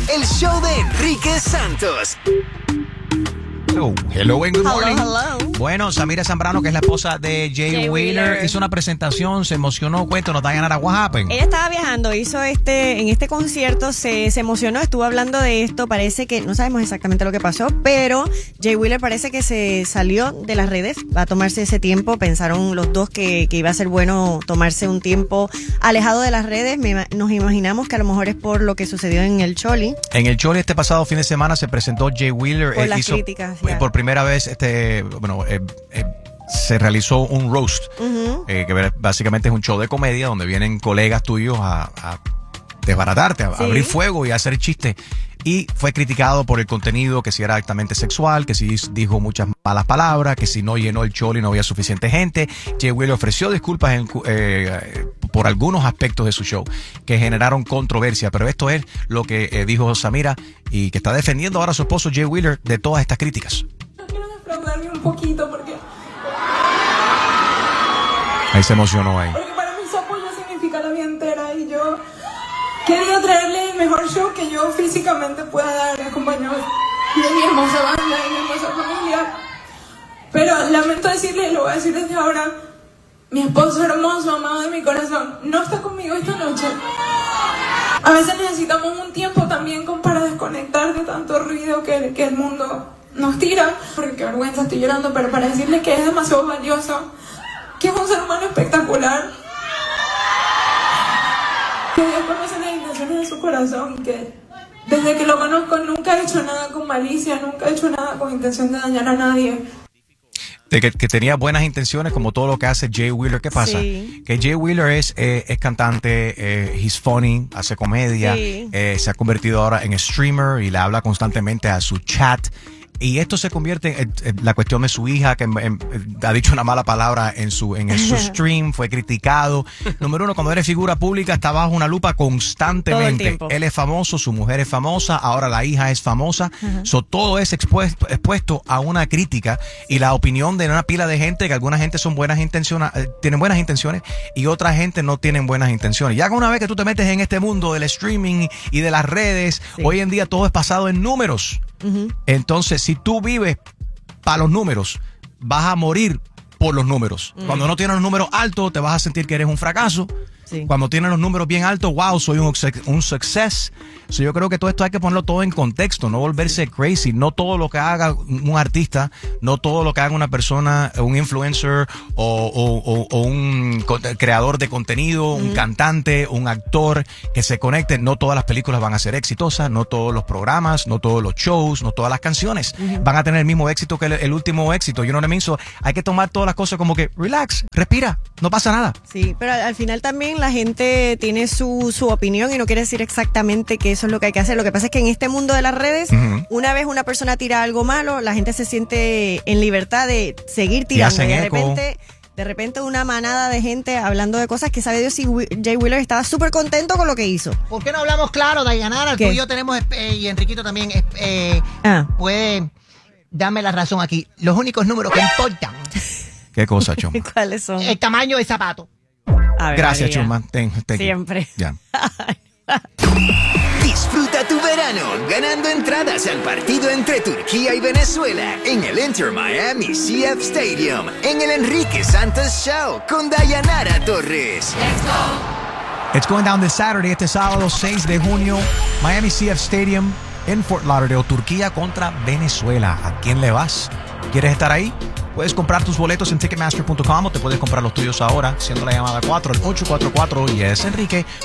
el show de Enrique Santos. Hello and good morning. Hello. Bueno, Samira Zambrano, que es la esposa de Jay Wheeler, hizo una presentación, se emocionó. Cuéntanos, Dayanara, what happened? Ella estaba viajando, hizo en este concierto, se emocionó, estuvo hablando de esto, parece que, no sabemos exactamente lo que pasó, pero Jay Wheeler parece que se salió de las redes, va a tomarse ese tiempo, pensaron los dos que iba a ser bueno tomarse un tiempo alejado de las redes, nos imaginamos que a lo mejor es por lo que sucedió en el Choli. En el Choli este pasado fin de semana se presentó Jay Wheeler. Por las críticas, ya. Por primera vez, se realizó un roast, que básicamente es un show de comedia donde vienen colegas tuyos a desbaratarte, a abrir fuego y a hacer chistes. Y fue criticado por el contenido, que si era altamente sexual, que si dijo muchas malas palabras, que si no llenó el Choli no había suficiente gente. Jay Wheeler ofreció disculpas por algunos aspectos de su show que generaron controversia, pero esto es lo que dijo Samira y que está defendiendo ahora a su esposo Jay Wheeler de todas estas críticas. No quiero defraudarme un poquito porque Ahí se emocionó ahí. para mí su apoyo significa la vida entera y yo quería traerle el mejor show que yo físicamente pueda dar acompañado de mi hermosa banda y mi hermosa familia. Pero lamento decirle, lo voy a decir desde ahora, mi esposo hermoso, amado de mi corazón, no está conmigo esta noche. A veces necesitamos un tiempo también para desconectar de tanto ruido que el mundo nos tira. Porque qué vergüenza, estoy llorando, pero para decirle que es demasiado valioso, que es un ser humano espectacular, que Dios conoce las intenciones de su corazón y que desde que lo conozco nunca ha hecho nada con malicia, nunca ha hecho nada con intención de dañar a nadie. De que tenía buenas intenciones, como todo lo que hace Jay Wheeler. ¿Qué pasa? Sí. Que Jay Wheeler es cantante, he's funny, hace comedia, Sí. Se ha convertido ahora en streamer y le habla constantemente a su chat. Y esto se convierte en la cuestión de su hija, que ha dicho una mala palabra en su stream, fue criticado. Número uno, cuando eres figura pública, está bajo una lupa constantemente. Todo el tiempo. Él es famoso, su mujer es famosa, ahora la hija es famosa. Todo es expuesto a una crítica y la opinión de una pila de gente, que alguna gente son buenas intenciones, tienen buenas intenciones y otra gente no tienen buenas intenciones. Ya que una vez que tú te metes en este mundo del streaming y de las redes, hoy en día todo es basado en números. Entonces, si tú vives para los números, vas a morir por los números. Cuando no tienes los números altos, te vas a sentir que eres un fracaso. Sí. Cuando tienes los números bien altos, wow, soy un success. So, yo creo que todo esto hay que ponerlo todo en contexto, no volverse crazy. No todo lo que haga un artista, no todo lo que haga una persona, un influencer o un creador de contenido, un cantante, un actor que se conecte, no todas las películas van a ser exitosas, no todos los programas, no todos los shows, no todas las canciones van a tener el mismo éxito que el último éxito. You know what I mean? So, hay que tomar todas las cosas como que relax, respira, no pasa nada. Sí, pero al final también la gente tiene su opinión y no quiere decir exactamente que eso es lo que hay que hacer. Lo que pasa es que en este mundo de las redes, una vez una persona tira algo malo, la gente se siente en libertad de seguir tirando. Y de repente una manada de gente hablando de cosas que sabe Dios si Jay Wheeler estaba súper contento con lo que hizo. ¿Por qué no hablamos claro, Dayanara? Tú y yo tenemos, y Enriquito también, puede darme la razón aquí. Los únicos números que importan. ¿Qué cosa, Choma? ¿Cuáles son? El tamaño del zapato. A ver, Gracias, María. Chuma. Thank you. Siempre. Ya. Disfruta tu verano ganando entradas al partido entre Turquía y Venezuela en el Inter Miami CF Stadium en el Enrique Santos Show con Dayanara Torres. It's going down this Saturday, este sábado 6 de junio, Miami CF Stadium en Fort Lauderdale, Turquía contra Venezuela. ¿A quién le vas? ¿Quieres estar ahí? Puedes comprar tus boletos en Ticketmaster.com o te puedes comprar los tuyos ahora, siendo la llamada 4 al 844 y es Enrique